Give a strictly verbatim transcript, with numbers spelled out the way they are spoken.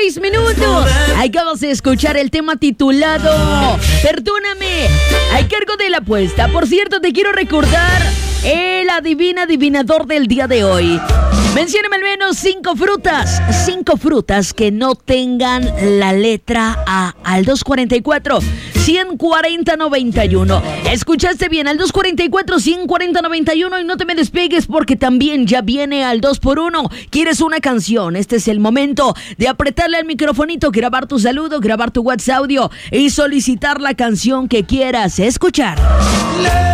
seis minutos. Acabas de escuchar el tema titulado Perdóname, a cargo de la apuesta. Por cierto, te quiero recordar el adivina adivinador del día de hoy. Mencióname al menos cinco frutas, cinco frutas que no tengan la letra A al dos cuarenta y cuatro, ciento cuarenta, noventa y uno. Escuchaste bien, al dos cuarenta y cuatro, ciento cuarenta, noventa y uno, y no te me despegues porque también ya viene al dos por uno. ¿Quieres una canción? Este es el momento de apretarle al microfonito, grabar tu saludo, grabar tu WhatsApp audio y solicitar la canción que quieras escuchar.